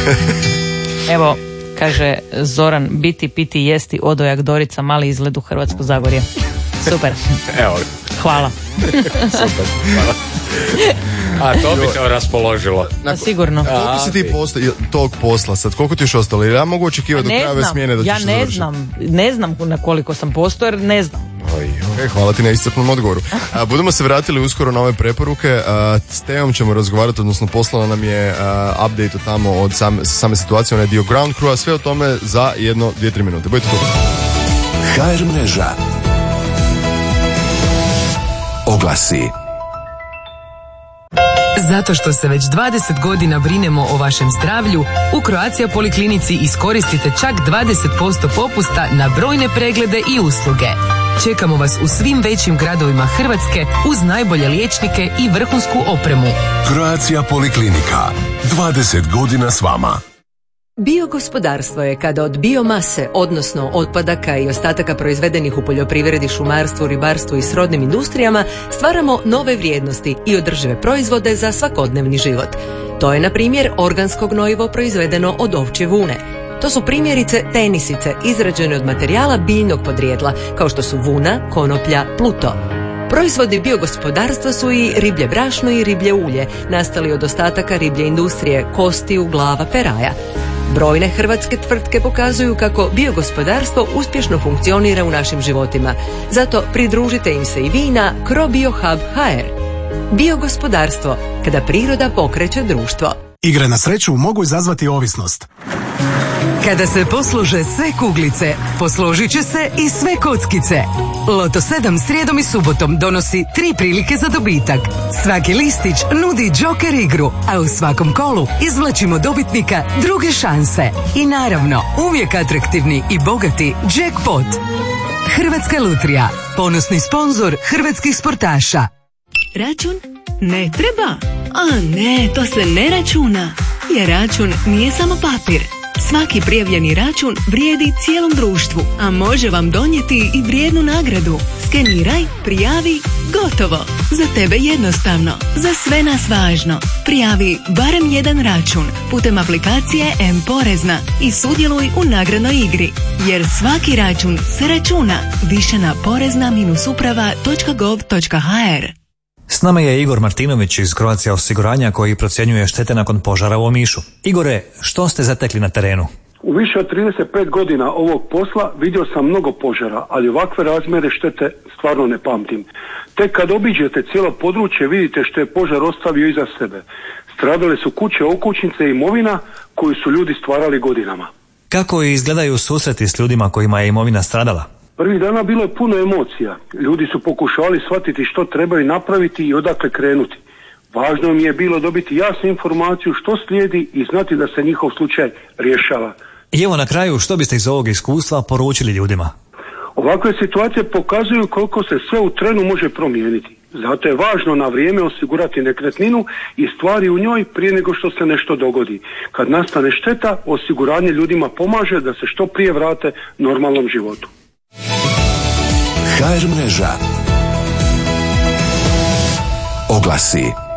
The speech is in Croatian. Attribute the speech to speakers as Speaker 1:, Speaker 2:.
Speaker 1: Evo, kaže Zoran, biti, piti, jesti, odojak, Dorica, mali izgled u Hrvatsko Zagorje. Super.
Speaker 2: Evo.
Speaker 1: Hvala.
Speaker 2: Super, hvala. A to bi te raspoložilo.
Speaker 1: Sigurno.
Speaker 3: Koliko si ti tog posla sad? Koliko ti još ostalo? Ja mogu očekivati do kraja ove smjene da ćeš se završiti?
Speaker 1: Ne znam na koliko sam posto, jer ne znam.
Speaker 3: Hvala ti na iscrpnom odgovoru. Budemo se vratili uskoro na ove preporuke. S Tejom ćemo razgovarati, odnosno poslala nam je update tamo od same situacije, onaj dio Ground Crew, a sve o tome za 1-2-3 minute. Budite tu.
Speaker 4: HR mreža. Oglasi.
Speaker 5: Zato što se već 20 godina brinemo o vašem zdravlju, u Croatia Poliklinici iskoristite čak 20% popusta na brojne preglede i usluge. Čekamo vas u svim većim gradovima Hrvatske uz najbolje liječnike i vrhunsku opremu.
Speaker 4: Croatia Poliklinika. 20 godina s vama.
Speaker 6: Biogospodarstvo je kada od biomase, odnosno otpadaka i ostataka proizvedenih u poljoprivredi, šumarstvu, ribarstvu i srodnim industrijama, stvaramo nove vrijednosti i održive proizvode za svakodnevni život. To je, na primjer, organsko gnojivo proizvedeno od ovčje vune. To su primjerice tenisice izrađene od materijala biljnog podrijetla, kao što su vuna, konoplja, pluto. Proizvodi biogospodarstva su i riblje brašno i riblje ulje, nastali od ostataka riblje industrije, kostiju, glava, peraja. Brojne hrvatske tvrtke pokazuju kako biogospodarstvo uspješno funkcionira u našim životima. Zato pridružite im se i vi na CroBioHub.hr. Biogospodarstvo, kada priroda pokreće društvo.
Speaker 7: Igre na sreću mogu izazvati ovisnost.
Speaker 5: Kada se poslože sve kuglice, posložit će se i sve kockice. Loto 7 srijedom i subotom donosi 3 prilike za dobitak. Svaki listić nudi Joker igru, a u svakom kolu izvlačimo dobitnika druge šanse. I naravno, uvijek atraktivni i bogati jackpot. Hrvatska lutrija, ponosni sponzor hrvatskih sportaša.
Speaker 8: Račun? Ne treba. A ne, to se ne računa. Jer račun nije samo papir. Svaki prijavljeni račun vrijedi cijelom društvu, a može vam donijeti i vrijednu nagradu. Skeniraj, prijavi, gotovo. Za tebe jednostavno, za sve nas važno. Prijavi barem jedan račun putem aplikacije M-Porezna i sudjeluj u nagradnoj igri. Jer svaki račun se računa. Više na porezna-uprava.gov.hr.
Speaker 9: S nama je Igor Martinović iz Croatia osiguranja koji procjenjuje štete nakon požara u Omišu. Igore, što ste zatekli na terenu?
Speaker 10: U više od 35 godina ovog posla vidio sam mnogo požara, ali ovakve razmjere štete stvarno ne pamtim. Tek kad obiđete cijelo područje vidite što je požar ostavio iza sebe. Stradale su kuće, okućnice i imovina koju su ljudi stvarali godinama.
Speaker 9: Kako izgledaju susreti s ljudima kojima je imovina stradala?
Speaker 10: Prvih dana bilo je puno emocija. Ljudi su pokušavali shvatiti što trebaju napraviti i odakle krenuti. Važno mi je bilo dobiti jasnu informaciju što slijedi i znati da se njihov slučaj rješava.
Speaker 9: I evo na kraju, što biste iz ovog iskustva poručili ljudima?
Speaker 10: Ovakve situacije pokazuju koliko se sve u trenu može promijeniti. Zato je važno na vrijeme osigurati nekretninu i stvari u njoj prije nego što se nešto dogodi. Kad nastane šteta, osiguranje ljudima pomaže da se što prije vrate normalnom životu.
Speaker 4: HR mreža. Oglasi.